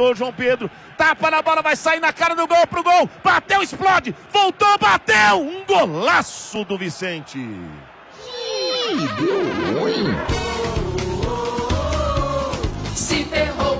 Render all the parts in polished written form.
jogador, João Pedro. Tapa na bola, vai sair na cara do gol, pro gol. Bateu, explode. Voltou, bateu. Um golaço do Vicente. Deu ruim. Se ferrou.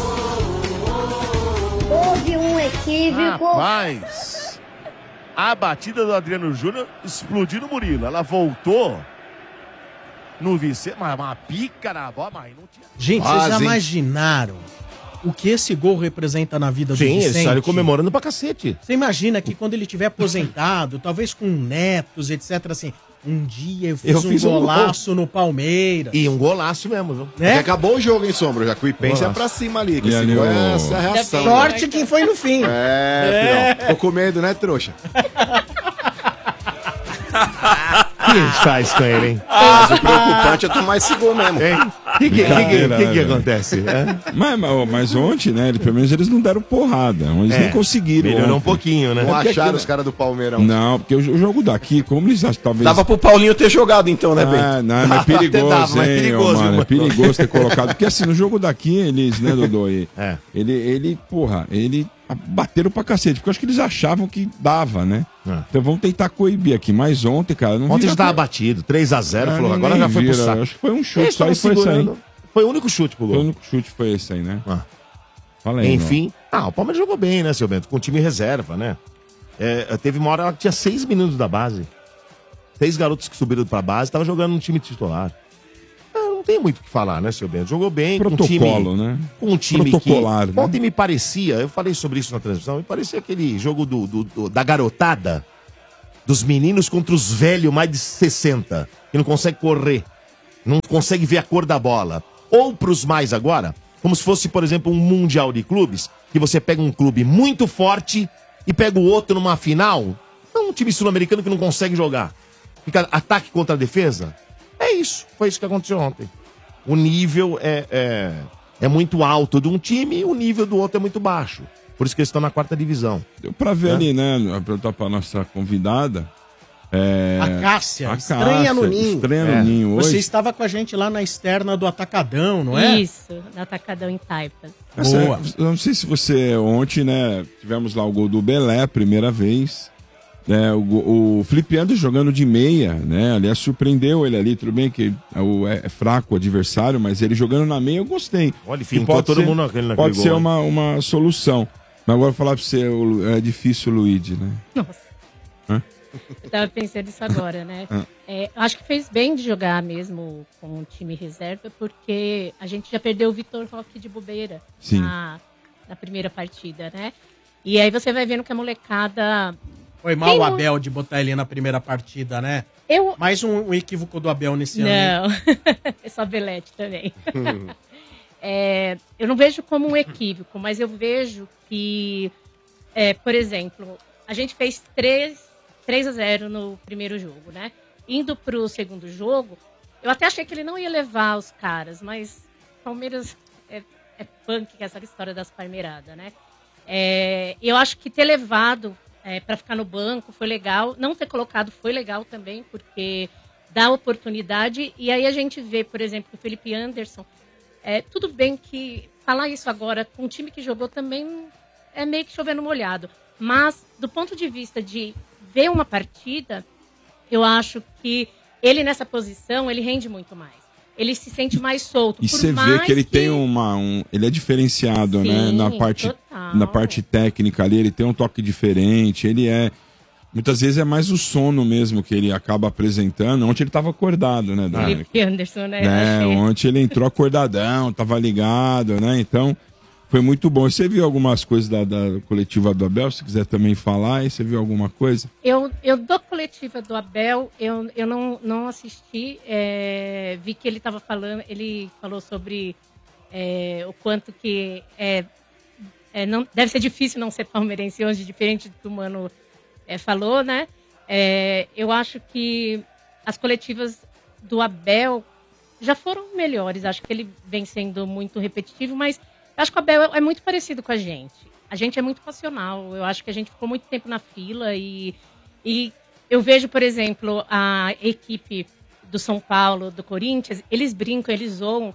Houve um equívoco. Rapaz, a batida do Adriano Júnior explodiu no Murilo. Ela voltou no Vicente, mas uma pica na bola, mas não tinha. Gente, vocês já imaginaram o que esse gol representa na vida do Vicente? Sim, ele saiu comemorando pra cacete. Você imagina que quando ele tiver aposentado, talvez com netos, etc, assim, um dia eu fiz um golaço no Palmeiras. E um golaço mesmo, viu? Né? Acabou o jogo, hein, Sombra? Já que o Ipense é pra cima ali. Que esse gol é essa reação. Sorte quem foi no fim. Filhão. Tô com medo, né, trouxa? O que a gente faz com ele, hein? Mas o preocupante é tomar esse gol mesmo. O que acontece? Mas ontem, né, pelo menos eles não deram porrada. Eles nem conseguiram. Melhorou um pouquinho, né? Não acharam os caras do Palmeirão. Não, porque o jogo daqui, como eles acham, talvez... Dava pro Paulinho ter jogado então, né, Ben? Não, mas é perigoso, dava, mas hein, perigoso, mano. mano. É perigoso ter colocado. Porque assim, no jogo daqui, eles, né, Dodô? Ele bateram pra cacete. Porque eu acho que eles achavam que dava, né? Então vamos tentar coibir aqui. Mas ontem, cara, não Ontem já tava batido, 3-0, falou, agora já foi pro saco. Acho que foi um chute, só isso foi isso aí. Foi o único chute pro gol. Foi o único chute, foi esse aí, né? Fala aí, enfim, o Palmeiras jogou bem, né, seu Bento? Com o time reserva, né? Teve uma hora que tinha 6 minutos da base. 6 garotos que subiram pra base, tava jogando no time titular. Não tem muito o que falar, né, seu Bento? Jogou bem, protocolo, né? Com um time protocolar, que... né? Ontem me parecia, eu falei sobre isso na transmissão, me parecia aquele jogo da garotada, dos meninos contra os velhos mais de 60, que não consegue correr, não consegue ver a cor da bola. Ou pros mais agora, como se fosse, por exemplo, um mundial de clubes, que você pega um clube muito forte e pega o outro numa final, é um time sul-americano que não consegue jogar. Fica ataque contra a defesa. É isso, foi isso que aconteceu ontem. O nível é muito alto de um time e o nível do outro é muito baixo. Por isso que eles estão na 4ª divisão. Deu pra ver ali, né? Perguntar pra nossa convidada. A Cássia, estranha no ninho. Estranha no ninho hoje. Você estava com a gente lá na externa do Atacadão, não é? Isso, no Atacadão em Taipas. Boa. Eu não sei se você... Ontem, né? Tivemos lá o gol do Belé, primeira vez. O Felipe Anderson jogando de meia, né? Aliás, surpreendeu ele ali. Tudo bem que é fraco o adversário, mas ele jogando na meia eu gostei. Olha, fintou todo mundo naquele pode gol, ser hein? uma solução. Mas agora falar pra você, é difícil o Luigi, né? Nossa. Eu tava pensando isso agora, né? Acho que fez bem de jogar mesmo com o time reserva, porque a gente já perdeu o Vitor Roque de bobeira na primeira partida, né? E aí você vai vendo que a molecada... Foi mal o Abel de botar ele na primeira partida, né? Mais um equívoco do Abel nesse ano. Não, é só Belete também. Eu não vejo como um equívoco, mas eu vejo que, por exemplo, a gente fez 3-0 no primeiro jogo, né? Indo pro segundo jogo, eu até achei que ele não ia levar os caras, mas Palmeiras é punk, que é essa história das palmeiradas, né? Eu acho que ter levado para ficar no banco foi legal, não ter colocado foi legal também, porque dá oportunidade, e aí a gente vê, por exemplo, o Felipe Anderson, tudo bem que falar isso agora com um time que jogou também é meio que chovendo molhado, mas do ponto de vista de ver uma partida, eu acho que ele nessa posição, ele rende muito mais. Ele se sente mais solto. E você vê que ele tem ele é diferenciado, né? Na parte técnica ali, ele tem um toque diferente, muitas vezes é mais o sono mesmo que ele acaba apresentando. Ontem ele estava acordado, né, Dani? Felipe Anderson, né? Ontem ele entrou acordadão, tava ligado, né? Então, foi muito bom. Você viu algumas coisas da coletiva do Abel? Se quiser também falar, aí você viu alguma coisa? Eu da coletiva do Abel, eu não assisti. Vi que ele estava falando, ele falou sobre o quanto que não, deve ser difícil não ser palmeirense hoje, diferente do que o Mano falou, né? Eu acho que as coletivas do Abel já foram melhores. Acho que ele vem sendo muito repetitivo, mas eu acho que o Abel é muito parecido com a gente. A gente é muito passional. Eu acho que a gente ficou muito tempo na fila e eu vejo, por exemplo, a equipe do São Paulo, do Corinthians, eles brincam, eles zoam.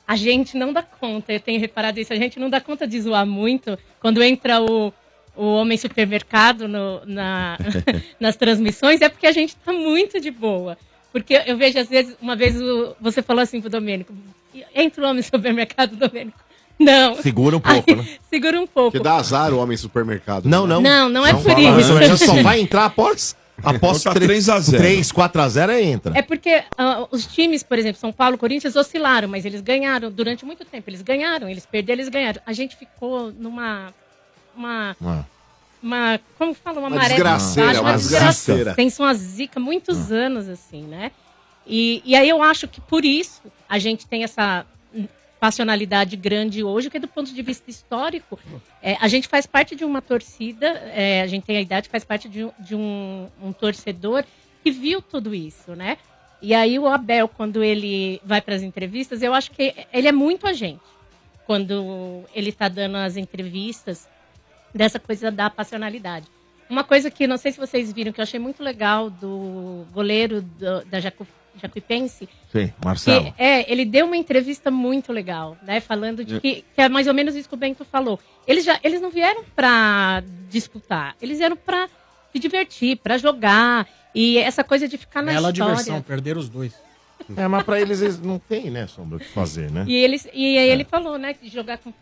a gente não dá conta, eu tenho reparado isso, a gente não dá conta de zoar muito quando entra o homem supermercado nas transmissões, é porque a gente tá muito de boa. Porque eu vejo, às vezes, uma vez você falou assim pro Domênico, entra o homem supermercado, Domênico. Não. Segura um pouco, né? Segura um pouco. Porque dá azar o homem supermercado. Não é por isso. Já só vai entrar após 3x0. 3, 4x0 entra. É porque os times, por exemplo, São Paulo e Corinthians oscilaram, mas eles ganharam durante muito tempo. Eles ganharam, eles perderam, eles ganharam. A gente ficou numa... como fala? Uma maré desgraceira, uma desgraceira. Tem uma zica muitos anos, assim, né? E aí eu acho que por isso a gente tem essa passionalidade grande hoje, que do ponto de vista histórico, a gente faz parte de uma torcida, a gente tem a idade, faz parte de um torcedor que viu tudo isso, né? E aí o Abel, quando ele vai para as entrevistas, eu acho que ele é muito a gente. Quando ele está dando as entrevistas, dessa coisa da passionalidade. Uma coisa que, não sei se vocês viram, que eu achei muito legal do goleiro da Jacuipense. Sim, Marcelo. Ele deu uma entrevista muito legal, né? Falando de que é mais ou menos isso que o Bento falou. Eles não vieram para disputar, eles vieram para se divertir, para jogar. E essa coisa de ficar na história. Diversão, perderam os dois. Mas pra eles não tem, né, Sombra, o que fazer, né? E aí ele falou, né, de jogar com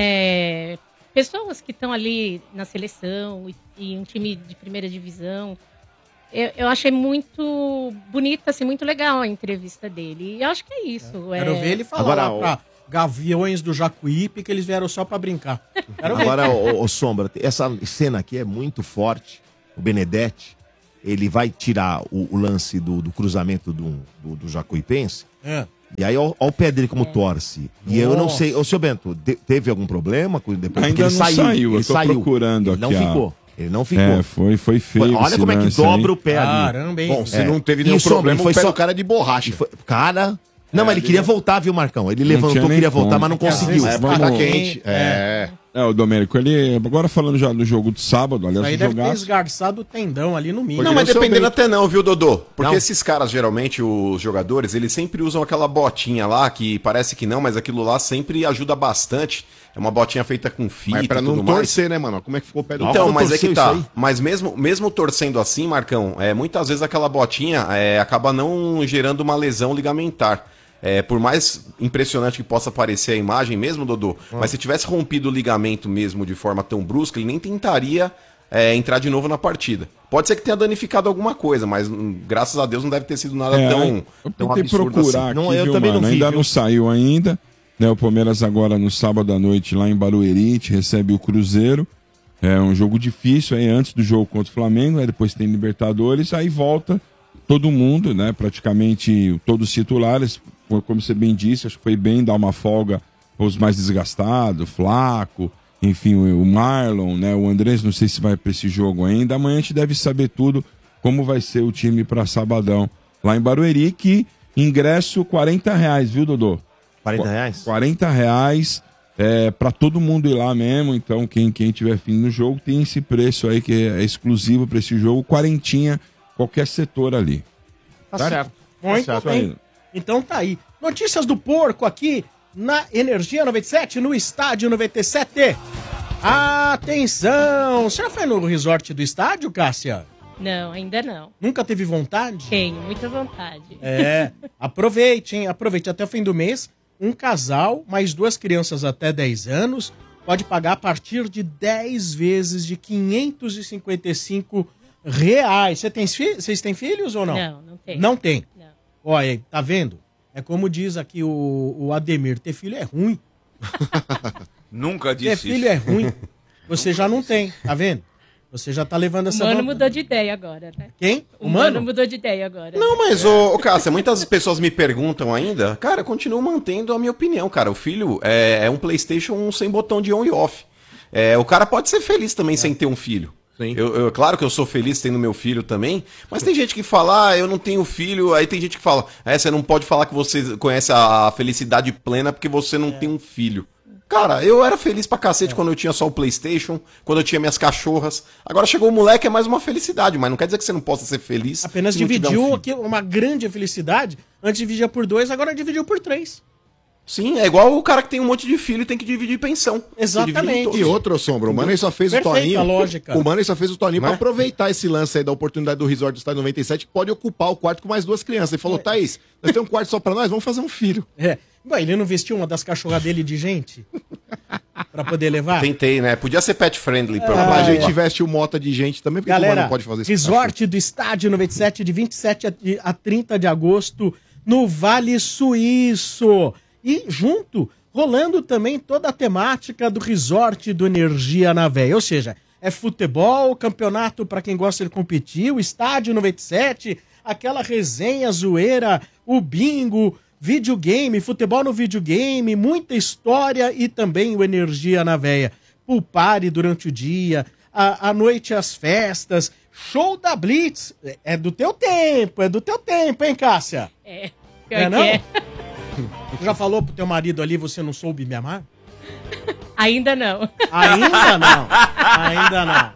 pessoas que estão ali na seleção e um time de primeira divisão. Eu achei muito bonita, assim, muito legal a entrevista dele. E eu acho que é isso. Quero ver ele falar agora, lá pra Gaviões do Jacuípe que eles vieram só pra brincar. Agora, o Sombra, essa cena aqui é muito forte. O Benedetti, ele vai tirar o lance do cruzamento do Jacuipense. E aí, olha o pé dele como torce. E eu não sei, ô, seu Bento, teve algum problema? Depois, ainda ele não saiu, eu tô saiu. procurando ele aqui. Ele não ficou. Foi feio. Olha como é que dobra o pé ali. Caramba, hein? Bom, se não teve nenhum problema, foi só cara de borracha. Cara... Não, mas ele queria voltar, viu, Marcão? Ele levantou, queria voltar, mas não conseguiu. Tá quente. O Domênico, ele... Agora falando já do jogo de sábado, aliás, aí deve ter esgarçado o tendão ali no mínimo. Não, mas dependendo até não, viu, Dodô? Porque esses caras, geralmente, os jogadores, eles sempre usam aquela botinha lá, que parece que não, mas aquilo lá sempre ajuda bastante. É uma botinha feita com fita mas pra não torcer, né, mano? Como é que ficou o pé do Então, mas é que tá. Mas mesmo torcendo assim, Marcão, muitas vezes aquela botinha acaba não gerando uma lesão ligamentar. Por mais impressionante que possa parecer a imagem mesmo, Dodô, mas se tivesse rompido o ligamento mesmo de forma tão brusca, ele nem tentaria entrar de novo na partida. Pode ser que tenha danificado alguma coisa, mas graças a Deus não deve ter sido nada tão absurdo procurar assim. aqui, não, eu também não vi, ainda não saiu ainda. Né, o Palmeiras agora no sábado à noite lá em Barueri recebe o Cruzeiro. É um jogo difícil aí antes do jogo contra o Flamengo, aí depois tem Libertadores, aí volta todo mundo, né, praticamente todos os titulares, como você bem disse, acho que foi bem dar uma folga aos mais desgastados, Flaco, enfim, o Marlon, né, o Andrés, não sei se vai para esse jogo ainda. Amanhã a gente deve saber tudo, como vai ser o time para sabadão lá em Barueri, que ingresso R$40, viu, Dodô? R$40? R$40 para todo mundo ir lá mesmo, então quem tiver fim no jogo tem esse preço aí que é exclusivo para esse jogo, quarentinha, qualquer setor ali. Tá certo. Muito bem. Então tá aí. Notícias do porco aqui na Energia 97, no Estádio 97. Atenção! Você já foi no resort do estádio, Cássia? Não, ainda não. Nunca teve vontade? Tenho, muita vontade. Aproveite, hein? Aproveite até o fim do mês. Um casal, mais 2 crianças até 10 anos, pode pagar a partir de 10 vezes de R$555. Vocês têm filhos ou não? Não tem. Não tem? Não. Olha, tá vendo? É como diz aqui o Ademir, ter filho é ruim. Nunca disse isso. Ter filho é ruim. Você já não tem, tá vendo? Você já tá levando essa... O Mano mudou de ideia agora, né? Quem? O Mano mudou de ideia agora. Não, mas, ô Cássia, muitas pessoas me perguntam ainda. Cara, eu continuo mantendo a minha opinião, cara. O filho é um PlayStation sem botão de on e off. O cara pode ser feliz também sem ter um filho. Claro que eu sou feliz tendo meu filho também, mas tem gente que fala, eu não tenho filho, aí tem gente que fala, você não pode falar que você conhece a felicidade plena porque você não tem um filho. Cara, eu era feliz pra cacete quando eu tinha só o PlayStation, quando eu tinha minhas cachorras. Agora chegou o moleque, é mais uma felicidade, mas não quer dizer que você não possa ser feliz. Apenas dividiu aqui uma grande felicidade, antes dividia por 2, agora dividiu por 3. Sim, é igual o cara que tem um monte de filho e tem que dividir pensão. Exatamente. E outro, Sombra, o Mano só fez Perfeita o Toninho. lógica. O Mano só fez o Toninho pra Né? aproveitar esse lance aí da oportunidade do resort do Estádio 97, que pode ocupar o quarto com mais 2 crianças. Ele falou, Thaís, nós temos um quarto só pra nós, vamos fazer um filho. É. Bom, ele não vestiu uma das cachorras dele de gente? Pra poder levar? Tentei, né? Podia ser pet friendly. A gente veste o Mota de gente também, porque o Galera, Mano não pode fazer isso. resort do Estádio 97, de 27 a 30 de agosto, no Vale Suíço. E junto, rolando também toda a temática do resort do Energia na Véia. Ou seja, é futebol, campeonato para quem gosta de competir, o Estádio 97, aquela resenha zoeira, o bingo, videogame, futebol no videogame, muita história e também o Energia na Véia. Pool party durante o dia, à noite as festas, show da Blitz. É do teu tempo, hein, Cássia? É, É, pior não? que é. Tu já falou pro teu marido ali, você não soube me amar? Ainda não. Ainda não. Ainda não.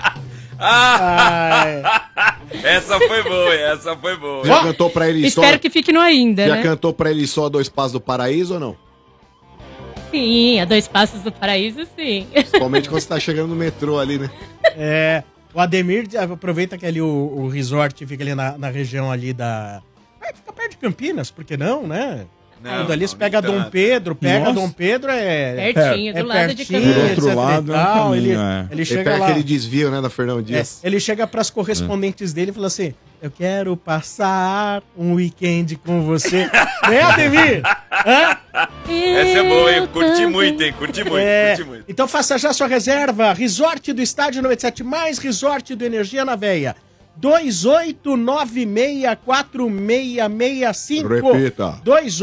Ai. Essa foi boa, essa foi boa. Já cantou pra ele só? Espero que fique no ainda, Já né? cantou pra ele só 2 Passos do Paraíso ou não? Sim, a 2 Passos do Paraíso, sim. Principalmente quando você tá chegando no metrô ali, né? É, o Ademir aproveita que ali o resort fica ali na região ali da... Fica perto de Campinas, por que não, né? Não, Dali você não, pega nem Dom tanto. Pedro, Nossa. Dom Pedro é... Pertinho, do lado de Campinas. Por outro etc. lado, e é um tal. caminho, Ele é. ele Ele chega pega lá... aquele desvio, né, da Fernão Dias. Ele chega pras correspondentes dele e fala assim: eu quero passar um weekend com você. Né, Ademir? Hã? Essa é boa, hein? Curti muito, hein? Curti muito, É, curti muito. então faça já sua reserva. Resort do Estádio 97, mais Resort do Energia na Veia. 28964665. Repita.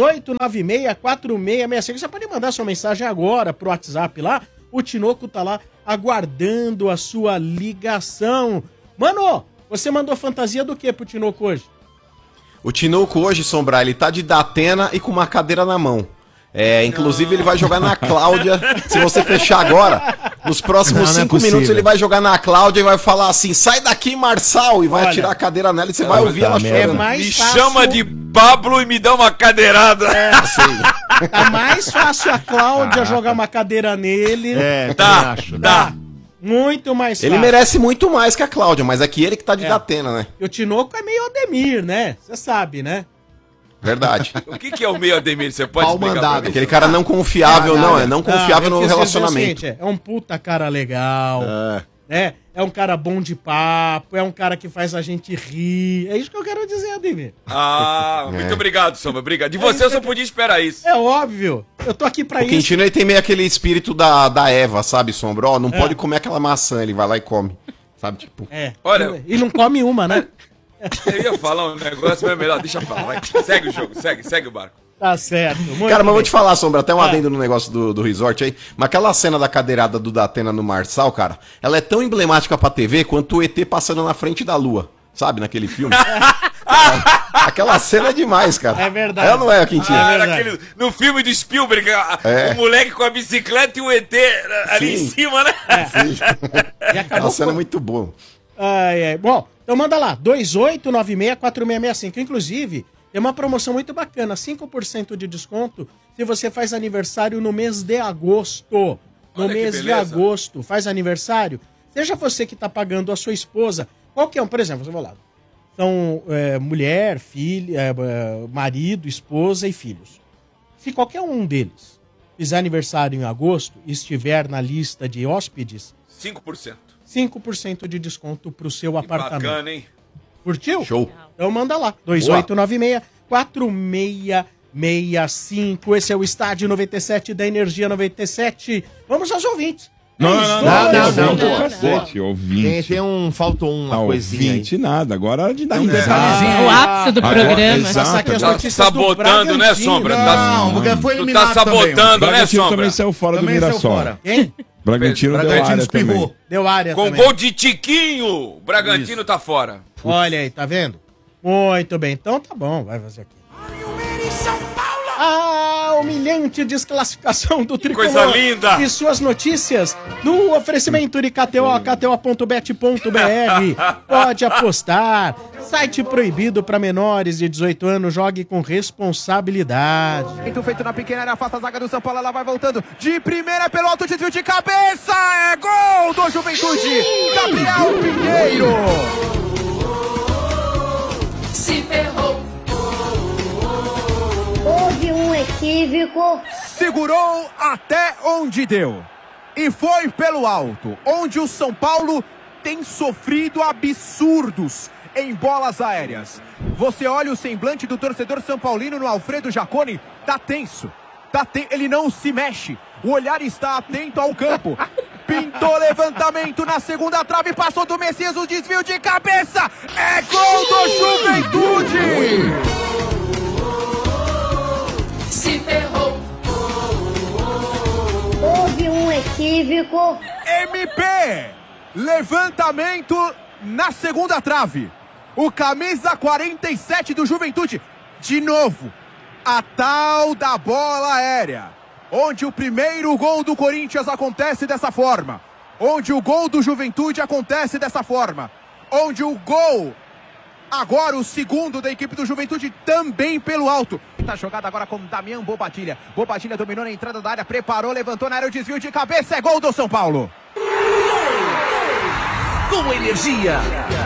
28964665. Você pode mandar sua mensagem agora pro WhatsApp lá. O Tinoco tá lá aguardando a sua ligação. Mano, você mandou fantasia do que pro Tinoco hoje? O Tinoco hoje, Sombra, ele tá de Datena e com uma cadeira na mão. É, inclusive ele vai jogar na Cláudia. Se você fechar agora, nos próximos Não, não é 5 minutos possível. ele vai jogar na Cláudia e vai falar assim: sai daqui, Marçal! E vai Olha, atirar a cadeira nela e você vai ouvir ela É chorando. mais Me fácil... chama de Pablo e me dá uma cadeirada. Tá mais fácil a Cláudia jogar uma cadeira nele. É, Tá, acho. tá. Muito mais fácil. Ele merece muito mais que a Cláudia, mas é que ele que tá de Datena, né? E o Tinoco é meio Ademir, né? Você sabe, né? Verdade. O que é o meio Ademir? Você pode Pau explicar mandado. pra mim? Aquele cara não confiável, não, é não confiável eu no quis dizer o relacionamento. seguinte, é um puta cara legal, né? É um cara bom de papo, é um cara que faz a gente rir. É isso que eu quero dizer, Ademir. Ah, muito obrigado, Sombra, obrigado. De você eu só podia esperar isso. É óbvio. Eu tô aqui pra O isso. Quintino ele tem meio aquele espírito da Eva, sabe, Sombra? Ó, não pode comer aquela maçã, ele vai lá e come. Sabe, tipo... É. Olha- E não come uma, né? Eu ia falar um negócio, mas é melhor, deixa pra lá, vai. Segue o jogo, segue o barco. Tá certo. Muito Cara, mas bem. vou te falar, Sombra, até um adendo no negócio do resort aí. Mas aquela cena da cadeirada do Datena no Marçal, cara, ela é tão emblemática pra TV quanto o ET passando na frente da lua. Sabe, naquele filme? Aquela cena é demais, cara. É verdade. Ela não é, Quintino? É Era verdade. aquele, no filme do Spielberg, É. o moleque com a bicicleta e o ET ali Sim. em cima, né? E acabou Aquela cena é com- muito boa. Ai, ai. Bom, então manda lá, 28964665. Inclusive, tem uma promoção muito bacana, 5% de desconto se você faz aniversário no mês de agosto. No Olha que mês de beleza. agosto, faz aniversário, seja você que está pagando a sua esposa, qualquer um, por exemplo, você vai lá, são mulher, filho, marido, esposa e filhos. Se qualquer um deles fizer aniversário em agosto e estiver na lista de hóspedes, 5%. 5% de desconto pro seu Que apartamento. bacana, hein? Curtiu? Show. Então manda lá. 2896-4665. Esse é o Estádio 97 da Energia 97. Vamos aos ouvintes. Não, Cacete, ouvinte. Faltou uma coisinha ouvinte, nada. Agora é de dar um O ápice do programa. Passar aqui as Tá notícias sabotando, do né, Bragantino. Sombra? Não, porque foi Tu eliminado tá sabotando, O né, Bragantino Sombra? também saiu fora Também do saiu Mirassol. fora. Quem? Bragantino deu Bragantino área espirrou. também. Deu área Com também. gol de Tiquinho, o Bragantino tá fora. Olha aí, tá vendo? Muito bem. Então tá bom, vai fazer aqui. humilhante desclassificação do Tricolor. Coisa linda! E suas notícias no oferecimento de KTO, kto.bet.br. Pode apostar. Site proibido para menores de 18 anos. Jogue com responsabilidade. Feito na pequena área, afasta a zaga do São Paulo, ela vai voltando de primeira pelo alto, desvio de cabeça, é gol do Juventude, Gabriel Pinheiro. Se ferrou. Houve um equívoco. Segurou até onde deu. E foi pelo alto, onde o São Paulo tem sofrido absurdos em bolas aéreas. Você olha o semblante do torcedor são paulino no Alfredo Jaconi, tá tenso. Ele não se mexe. O olhar está atento ao campo. Pintou levantamento na segunda trave, passou do Messias, o desvio de cabeça. É gol do Juventude! Se ferrou. Houve um equívoco. MP! Levantamento na segunda trave. O camisa 47 do Juventude. De novo, a tal da bola aérea. Onde o primeiro gol do Corinthians acontece dessa forma. Onde o gol do Juventude acontece dessa forma. Onde o gol, agora o segundo da equipe do Juventude, também pelo alto. Tá jogada agora com Damian Bobadilha. Bobadilha dominou na entrada da área, preparou, levantou na área, o desvio de cabeça, é gol do São Paulo. Com energia,